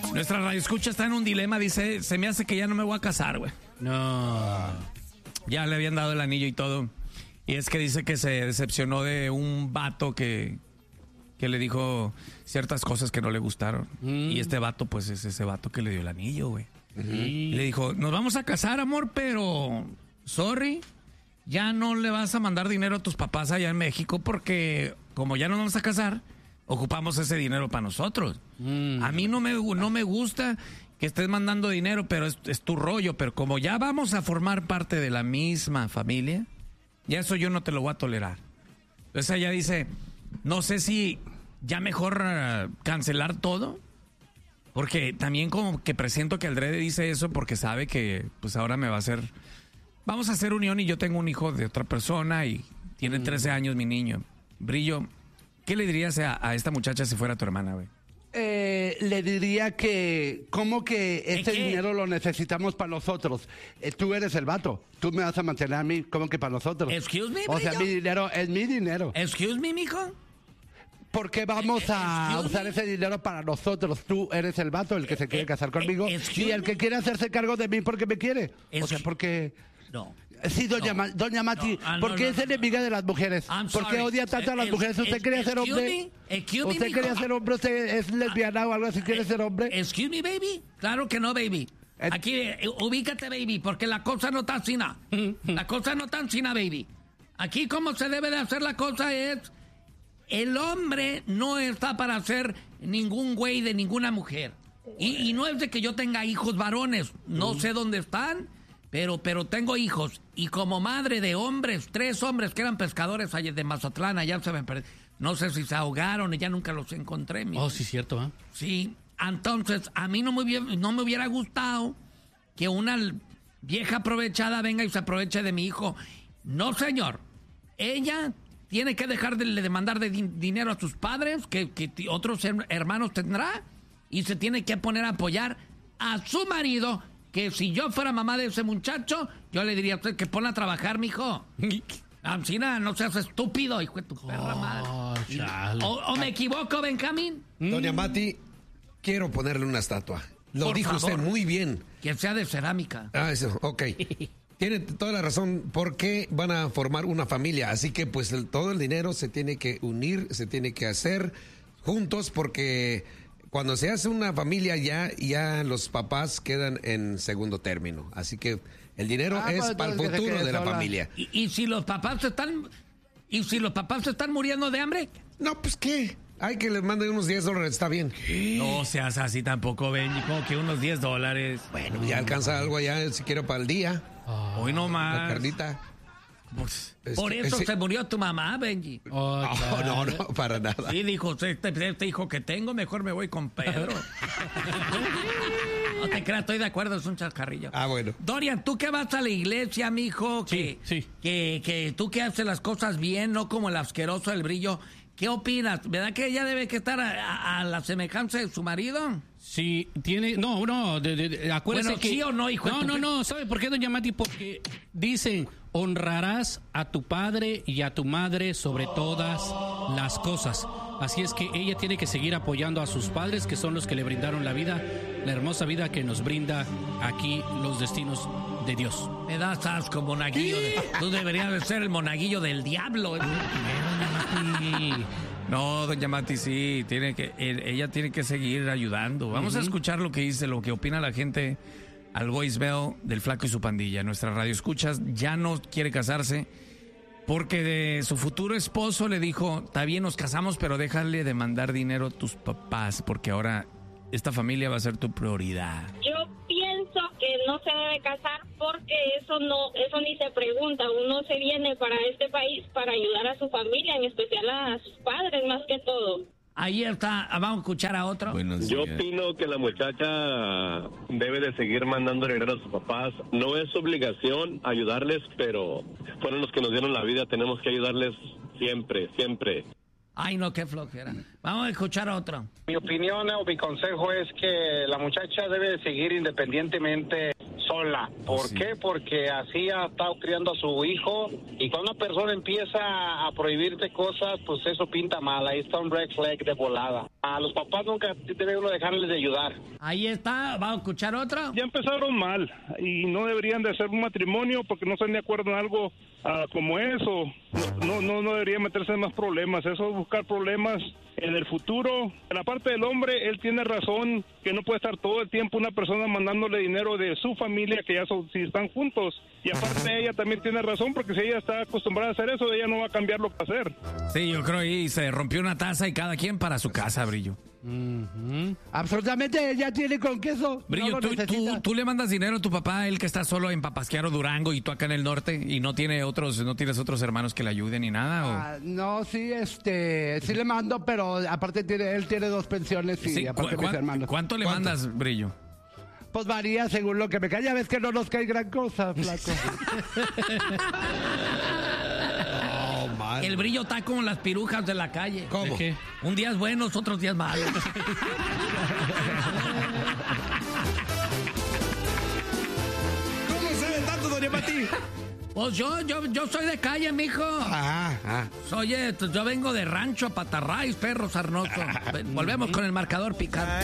Nuestra radioescucha está en un dilema, dice, se me hace que ya no me voy a casar, güey. No. Ya le habían dado el anillo y todo. Y es que dice que se decepcionó de un vato que le dijo ciertas cosas que no le gustaron. Y este vato, pues, es ese vato que le dio el anillo, güey. Y le dijo, nos vamos a casar, amor, pero... Sorry, ya no le vas a mandar dinero a tus papás allá en México porque como ya nos vamos a casar... ocupamos ese dinero para nosotros. A mí no me gusta que estés mandando dinero, pero es tu rollo. Pero como ya vamos a formar parte de la misma familia, ya eso yo no te lo voy a tolerar. Entonces ella dice, no sé si ya mejor cancelar todo, porque también como que presiento que Aldrede dice eso porque sabe que pues ahora me va a hacer... Vamos a hacer unión y yo tengo un hijo de otra persona y tiene 13 años mi niño. Brillo... ¿Qué le dirías a esta muchacha si fuera tu hermana, güey? Le diría que, ¿cómo que este dinero lo necesitamos para nosotros? Tú eres el vato. Tú me vas a mantener a mí, ¿cómo que para nosotros? Excuse me, o sea, mi dinero es mi dinero. Excuse me, mijo. ¿Por qué vamos a usar ese dinero para nosotros? Tú eres el vato, el que se quiere casar conmigo. Y el que quiere hacerse cargo de mí porque me quiere. O sea, porque... No. Sí, doña Mati, ¿por qué es enemiga de las mujeres? ¿Por qué odia tanto a las mujeres? ¿Usted quería ser hombre? ¿Usted quería ser hombre? ¿Usted es lesbiana o algo así? ¿Quiere ser hombre? Excuse me, baby. Claro que no, baby. Aquí, ubícate, baby, porque la cosa no está así, La cosa no está así, baby. Aquí como se debe de hacer la cosa es... El hombre no está para ser ningún güey de ninguna mujer. Y no es de que yo tenga hijos varones. No sé dónde están... Pero tengo hijos, y como madre de hombres, 3 hombres que eran pescadores allá de Mazatlán, allá se me no sé si se ahogaron y ya nunca los encontré. Oh, sí, cierto, ¿eh? Sí, entonces a mí no me hubiera gustado que una vieja aprovechada venga y se aproveche de mi hijo. No, señor, ella tiene que dejar de mandar dinero a sus padres, que otros hermanos tendrá, y se tiene que poner a apoyar a su marido. Que si yo fuera mamá de ese muchacho, yo le diría a usted que ponla a trabajar, mijo. Ancina, no seas estúpido, hijo de tu perra madre. ¿O me equivoco, Benjamín? Doña Mati, quiero ponerle una estatua. Lo dijo usted muy bien. Que sea de cerámica. Ah, eso, ok. Tiene toda la razón, porque van a formar una familia. Así que pues todo el dinero se tiene que unir, se tiene que hacer juntos, porque... Cuando se hace una familia ya los papás quedan en segundo término. Así que el dinero es pues, para el futuro de la familia. ¿Y si los papás se están muriendo de hambre? No, pues ¿qué? Hay que les manden unos $10, está bien. No seas así tampoco, Benji, como que unos $10. Bueno, ya alcanza algo allá, si quiero para el día. Hoy no más. La carnita. Por eso se murió tu mamá, Benji. No, para nada. Sí, dijo, este hijo que tengo, mejor me voy con Pedro. No te creas, estoy de acuerdo, es un chascarrillo. Bueno. Dorian, tú que vas a la iglesia, mijo, sí. Que tú que haces las cosas bien, no como el asqueroso del Brillo. ¿Qué opinas? ¿Verdad que ella debe que estar a la semejanza de su marido? Sí, tiene... No, acuérdese bueno, que... ¿sí o no, hijo? No, ¿sabe por qué, doña Mati? Porque dicen, honrarás a tu padre y a tu madre sobre todas las cosas. Así es que ella tiene que seguir apoyando a sus padres, que son los que le brindaron la vida, la hermosa vida que nos brinda aquí los destinos de Dios. Me das asco, monaguillo. Tú deberías de ser el monaguillo del diablo. No, doña Mati, sí, ella tiene que seguir ayudando. Vamos a escuchar lo que opina la gente al voicemail del Flaco y su pandilla. Nuestra radio escuchas ya no quiere casarse porque de su futuro esposo le dijo, está bien, nos casamos, pero déjale de mandar dinero a tus papás porque ahora esta familia va a ser tu prioridad. Yo pienso que no se debe casar porque eso ni se pregunta. Uno se viene para este país para ayudar a su familia, en especial a sus padres más que todo. Ahí está, vamos a escuchar a otro. Yo opino que la muchacha debe de seguir mandando dinero a sus papás. No es obligación ayudarles, pero fueron los que nos dieron la vida, tenemos que ayudarles siempre. Ay, no, qué flojera. Vamos a escuchar a otro. Mi opinión o mi consejo es que la muchacha debe de seguir independientemente sola. ¿Por qué? Porque así ha estado criando a su hijo, y cuando una persona empieza a prohibirte cosas, pues eso pinta mal. Ahí está un red flag de volada. A los papás nunca debe uno dejarles de ayudar. Ahí está, ¿vamos a escuchar otra? Ya empezaron mal y no deberían de hacer un matrimonio porque no están de acuerdo en algo como eso. No debería meterse en más problemas. Eso es buscar problemas en el futuro. En la parte del hombre, él tiene razón que no puede estar todo el tiempo una persona mandándole dinero de su familia, que ya si están juntos. Y aparte ella también tiene razón, porque si ella está acostumbrada a hacer eso, ella no va a cambiar lo que va a hacer. Sí, yo creo que se rompió una taza y cada quien para su casa, Brillo. Absolutamente, ella tiene con queso. Brillo, no tú le mandas dinero a tu papá, él que está solo en Papasquiaro, Durango, y tú acá en el norte, y no tienes otros hermanos que le ayuden ni nada. ¿O? No, sí, sí le mando, pero aparte él tiene 2 pensiones y aparte mis hermanos. ¿Cuánto le mandas, Brillo? Pues varía según lo que me cae. Ya ves que no nos cae gran cosa, flaco. El Brillo está como las pirujas de la calle. ¿Cómo? ¿Qué? Un día es buenos, otros días malos. ¿Cómo sabe tanto, doña Pati? Pues yo soy de calle, mijo. Oye, yo vengo de rancho a Patarráis, perro sarnoso. Volvemos con el marcador picante.